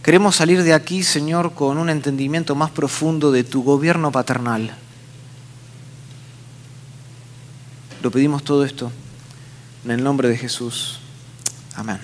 Queremos salir de aquí, Señor, con un entendimiento más profundo de tu gobierno paternal. Lo pedimos todo esto en el nombre de Jesús. Amén.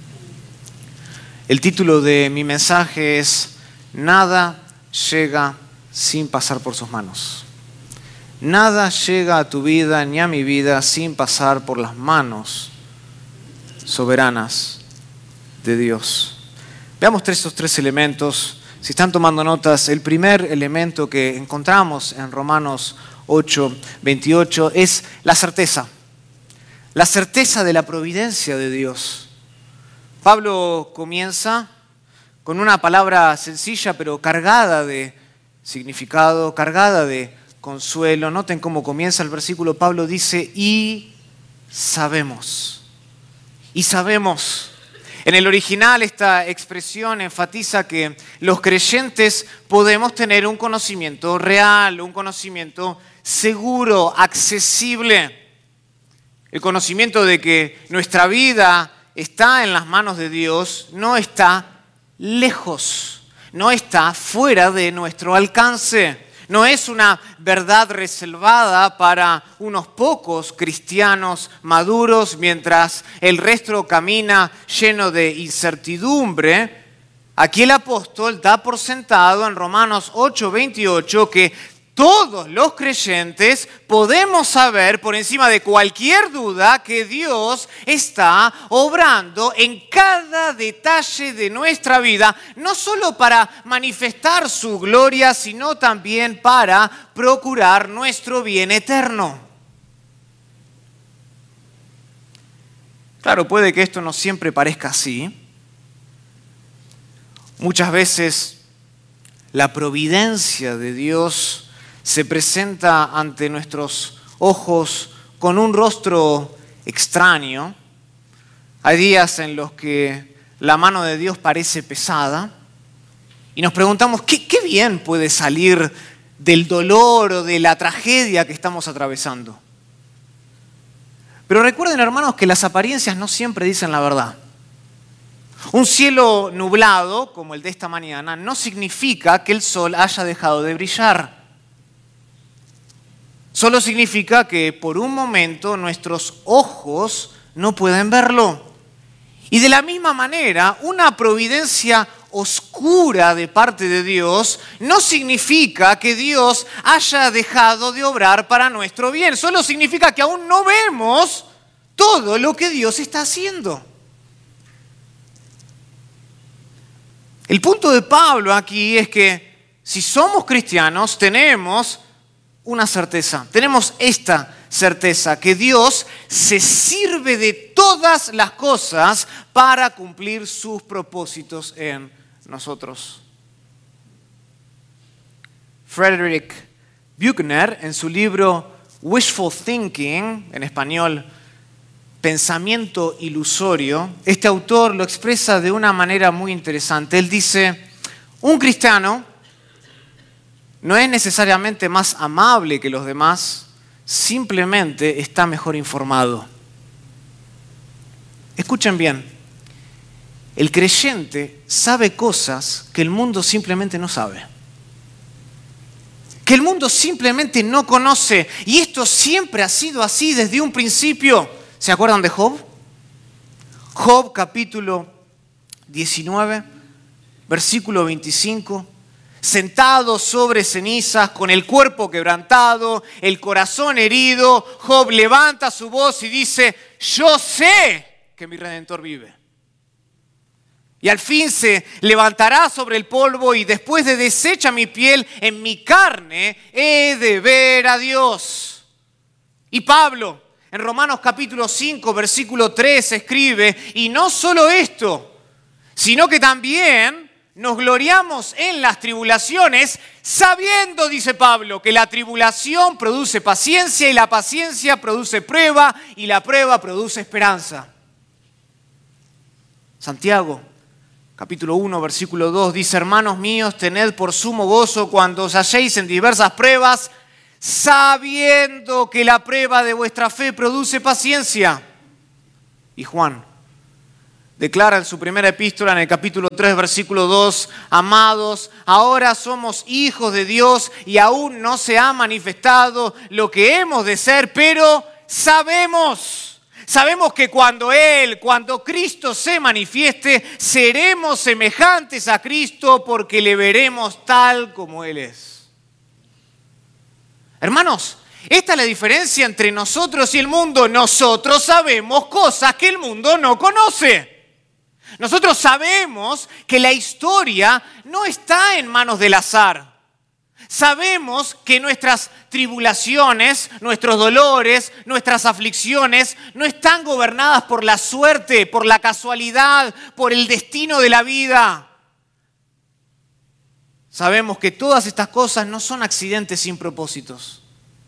El título de mi mensaje es Nada llega sin pasar por sus manos. Nada llega a tu vida ni a mi vida sin pasar por las manos soberanas de Dios. Veamos estos tres elementos. Si están tomando notas, el primer elemento que encontramos en Romanos 8:28 es la certeza. La certeza de la providencia de Dios. Pablo comienza con una palabra sencilla pero cargada de significado, cargada de consuelo. Noten cómo comienza el versículo. Pablo dice, y sabemos. Y sabemos. En el original esta expresión enfatiza que los creyentes podemos tener un conocimiento real, un conocimiento seguro, accesible. El conocimiento de que nuestra vida está en las manos de Dios, no está lejos, no está fuera de nuestro alcance. No es una verdad reservada para unos pocos cristianos maduros mientras el resto camina lleno de incertidumbre. Aquí el apóstol da por sentado en Romanos 8:28 que todos los creyentes podemos saber por encima de cualquier duda que Dios está obrando en cada detalle de nuestra vida, no solo para manifestar su gloria, sino también para procurar nuestro bien eterno. Claro, puede que esto no siempre parezca así. Muchas veces la providencia de Dios se presenta ante nuestros ojos con un rostro extraño. Hay días en los que la mano de Dios parece pesada y nos preguntamos, ¿qué bien puede salir del dolor o de la tragedia que estamos atravesando? Pero recuerden, hermanos, que las apariencias no siempre dicen la verdad. Un cielo nublado, como el de esta mañana, no significa que el sol haya dejado de brillar. Solo significa que por un momento nuestros ojos no pueden verlo. Y de la misma manera, una providencia oscura de parte de Dios no significa que Dios haya dejado de obrar para nuestro bien. Solo significa que aún no vemos todo lo que Dios está haciendo. El punto de Pablo aquí es que si somos cristianos tenemos una certeza, tenemos esta certeza, que Dios se sirve de todas las cosas para cumplir sus propósitos en nosotros. Frederick Buechner, en su libro Wishful Thinking, en español, Pensamiento ilusorio, este autor lo expresa de una manera muy interesante. Él dice, un cristiano no es necesariamente más amable que los demás, simplemente está mejor informado. Escuchen bien, el creyente sabe cosas que el mundo simplemente no sabe. Que el mundo simplemente no conoce. Y esto siempre ha sido así desde un principio. ¿Se acuerdan de Job? Job capítulo 19, versículo 25. Sentado sobre cenizas, con el cuerpo quebrantado, el corazón herido, Job levanta su voz y dice, yo sé que mi Redentor vive. Y al fin se levantará sobre el polvo y después de deshecha mi piel, en mi carne he de ver a Dios. Y Pablo, en Romanos capítulo 5, versículo 3, escribe, y no solo esto, sino que también nos gloriamos en las tribulaciones, sabiendo, dice Pablo, que la tribulación produce paciencia y la paciencia produce prueba y la prueba produce esperanza. Santiago, capítulo 1, versículo 2, dice, hermanos míos, tened por sumo gozo cuando os halléis en diversas pruebas, sabiendo que la prueba de vuestra fe produce paciencia. Y Juan, declara en su primera epístola, en el capítulo 3, versículo 2, amados, ahora somos hijos de Dios y aún no se ha manifestado lo que hemos de ser, pero sabemos que cuando Cristo se manifieste, seremos semejantes a Cristo porque le veremos tal como Él es. Hermanos, esta es la diferencia entre nosotros y el mundo. Nosotros sabemos cosas que el mundo no conoce. Nosotros sabemos que la historia no está en manos del azar. Sabemos que nuestras tribulaciones, nuestros dolores, nuestras aflicciones no están gobernadas por la suerte, por la casualidad, por el destino de la vida. Sabemos que todas estas cosas no son accidentes sin propósitos.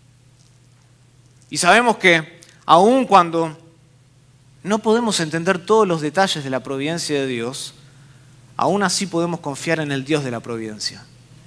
Y sabemos que aun cuando no podemos entender todos los detalles de la providencia de Dios, aún así podemos confiar en el Dios de la providencia.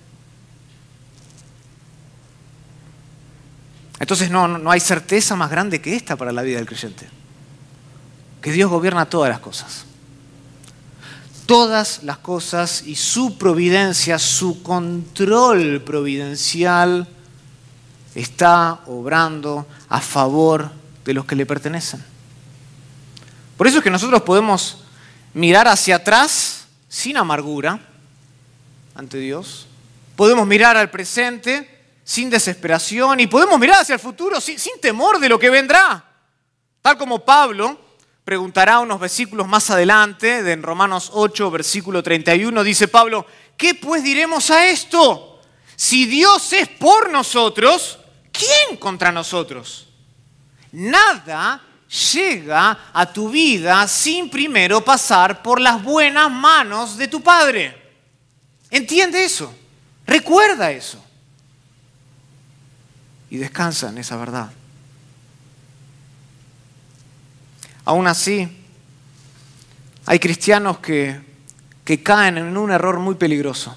Entonces no hay certeza más grande que esta para la vida del creyente. Que Dios gobierna todas las cosas. Todas las cosas y su providencia, su control providencial está obrando a favor de los que le pertenecen. Por eso es que nosotros podemos mirar hacia atrás sin amargura ante Dios. Podemos mirar al presente sin desesperación y podemos mirar hacia el futuro sin temor de lo que vendrá. Tal como Pablo preguntará unos versículos más adelante, en Romanos 8, versículo 31, dice Pablo, ¿qué pues diremos a esto? Si Dios es por nosotros, ¿quién contra nosotros? Nada llega a tu vida sin primero pasar por las buenas manos de tu Padre. ¿Entiende eso? Recuerda eso. Y descansa en esa verdad. Aún así, hay cristianos que caen en un error muy peligroso.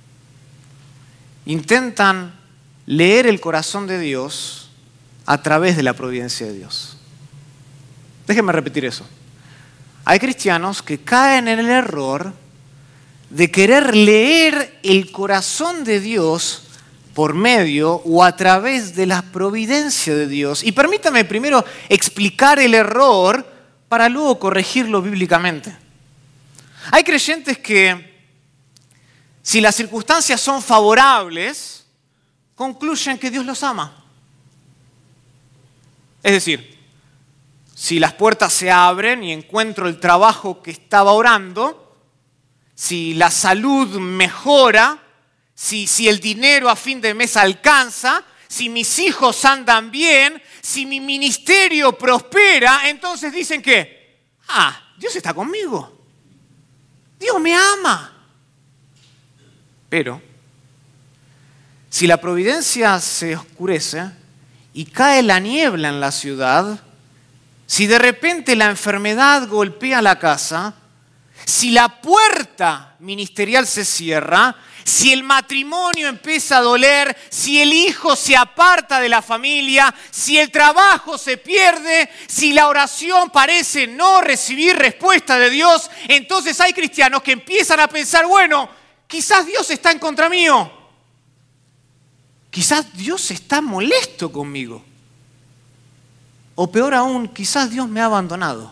Intentan leer el corazón de Dios a través de la providencia de Dios. Déjenme repetir eso. Hay cristianos que caen en el error de querer leer el corazón de Dios por medio o a través de la providencia de Dios. Y permítame primero explicar el error para luego corregirlo bíblicamente. Hay creyentes que, si las circunstancias son favorables, concluyen que Dios los ama. Es decir, si las puertas se abren y encuentro el trabajo que estaba orando, si la salud mejora, si el dinero a fin de mes alcanza, si mis hijos andan bien, si mi ministerio prospera, entonces dicen que, Dios está conmigo. Dios me ama. Pero, si la providencia se oscurece y cae la niebla en la ciudad, si de repente la enfermedad golpea la casa, si la puerta ministerial se cierra, si el matrimonio empieza a doler, si el hijo se aparta de la familia, si el trabajo se pierde, si la oración parece no recibir respuesta de Dios, entonces hay cristianos que empiezan a pensar, bueno, quizás Dios está en contra mío. Quizás Dios está molesto conmigo. O peor aún, quizás Dios me ha abandonado.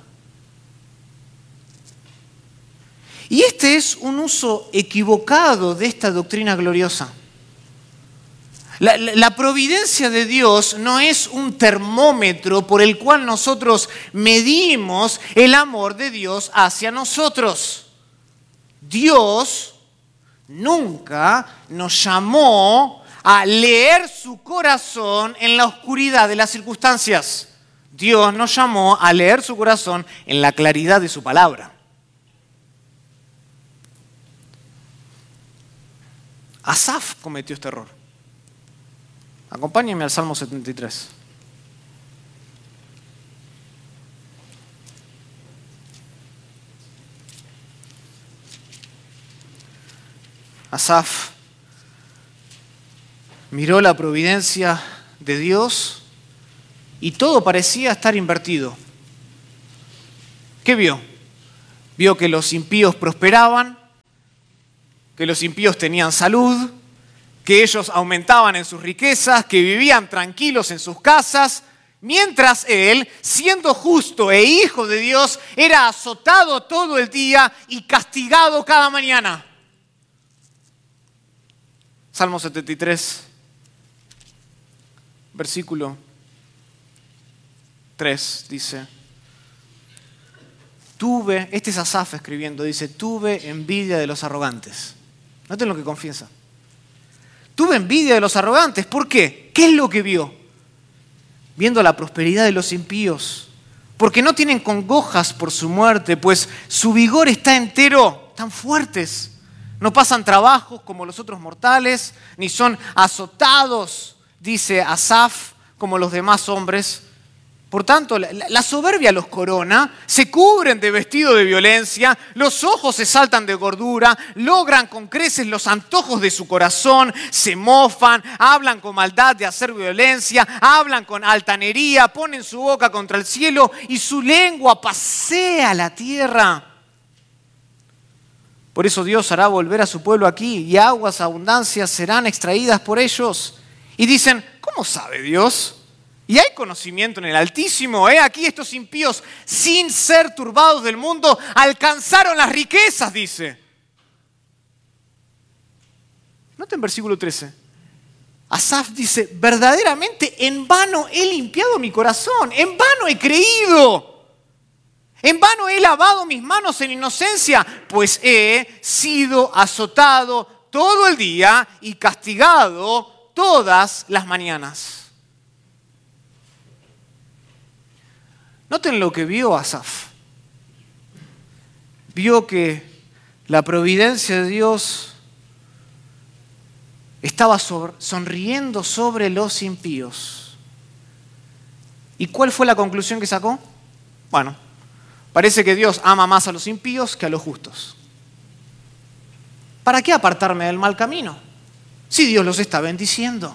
Y este es un uso equivocado de esta doctrina gloriosa. La providencia de Dios no es un termómetro por el cual nosotros medimos el amor de Dios hacia nosotros. Dios nunca nos llamó a leer su corazón en la oscuridad de las circunstancias. Dios nos llamó a leer su corazón en la claridad de su palabra. Asaf cometió este error. Acompáñenme al Salmo 73. Asaf miró la providencia de Dios y todo parecía estar invertido. ¿Qué vio? Vio que los impíos prosperaban, que los impíos tenían salud, que ellos aumentaban en sus riquezas, que vivían tranquilos en sus casas, mientras él, siendo justo e hijo de Dios, era azotado todo el día y castigado cada mañana. Salmo 73, versículo 3 dice, este es Asaf escribiendo, dice, tuve envidia de los arrogantes. Noten lo que confiesa. Tuve envidia de los arrogantes. ¿Por qué? ¿Qué es lo que vio? Viendo la prosperidad de los impíos. Porque no tienen congojas por su muerte, pues su vigor está entero. Están fuertes. No pasan trabajos como los otros mortales, ni son azotados, dice Asaf, como los demás hombres. Por tanto, la soberbia los corona, se cubren de vestido de violencia, los ojos se saltan de gordura, logran con creces los antojos de su corazón, se mofan, hablan con maldad de hacer violencia, hablan con altanería, ponen su boca contra el cielo y su lengua pasea la tierra. Por eso Dios hará volver a su pueblo aquí y aguas abundancias serán extraídas por ellos. Y dicen, ¿cómo sabe Dios? Y hay conocimiento en el Altísimo. Aquí estos impíos, sin ser turbados del mundo, alcanzaron las riquezas, dice. Noten versículo 13. Asaf dice, verdaderamente en vano he limpiado mi corazón, en vano he creído, en vano he lavado mis manos en inocencia, pues he sido azotado todo el día y castigado todas las mañanas. Noten lo que vio Asaf. Vio que la providencia de Dios estaba sonriendo sobre los impíos. ¿Y cuál fue la conclusión que sacó? Bueno, parece que Dios ama más a los impíos que a los justos. ¿Para qué apartarme del mal camino? Si Dios los está bendiciendo.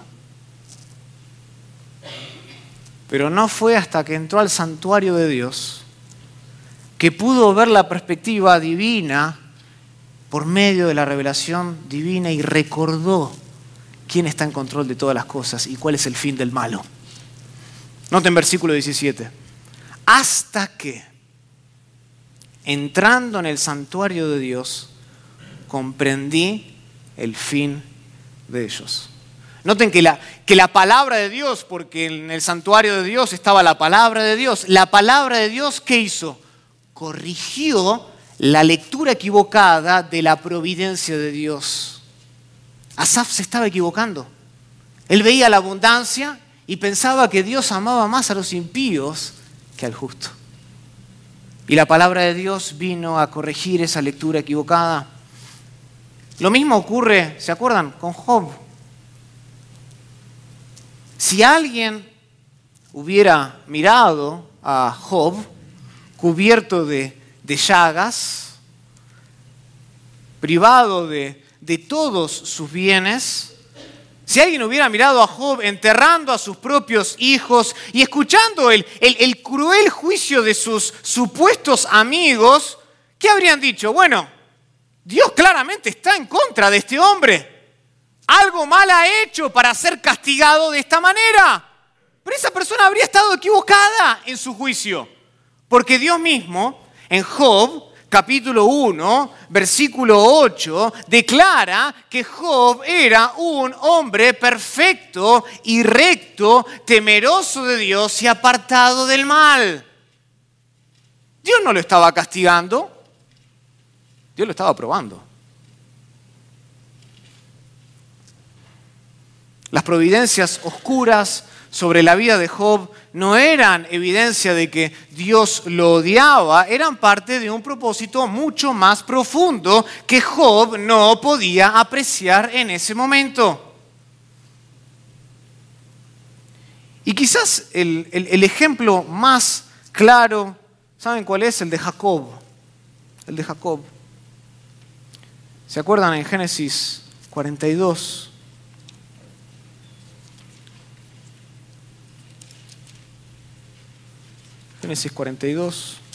Pero no fue hasta que entró al santuario de Dios que pudo ver la perspectiva divina por medio de la revelación divina y recordó quién está en control de todas las cosas y cuál es el fin del malo. Noten versículo 17. Hasta que, entrando en el santuario de Dios, comprendí el fin de ellos. Noten que la palabra de Dios, porque en el santuario de Dios estaba la palabra de Dios. La palabra de Dios, ¿qué hizo? Corrigió la lectura equivocada de la providencia de Dios. Asaf se estaba equivocando. Él veía la abundancia y pensaba que Dios amaba más a los impíos que al justo. Y la palabra de Dios vino a corregir esa lectura equivocada. Lo mismo ocurre, ¿se acuerdan? Con Job. Si alguien hubiera mirado a Job cubierto de llagas, privado de todos sus bienes, si alguien hubiera mirado a Job enterrando a sus propios hijos y escuchando el cruel juicio de sus supuestos amigos, ¿qué habrían dicho? Bueno, Dios claramente está en contra de este hombre. Algo mal ha hecho para ser castigado de esta manera. Pero esa persona habría estado equivocada en su juicio. Porque Dios mismo, en Job, capítulo 1, versículo 8, declara que Job era un hombre perfecto y recto, temeroso de Dios y apartado del mal. Dios no lo estaba castigando, Dios lo estaba probando. Las providencias oscuras sobre la vida de Job no eran evidencia de que Dios lo odiaba, eran parte de un propósito mucho más profundo que Job no podía apreciar en ese momento. Y quizás el ejemplo más claro, ¿saben cuál es? El de Jacob. El de Jacob. ¿Se acuerdan en Génesis 42? Génesis 42.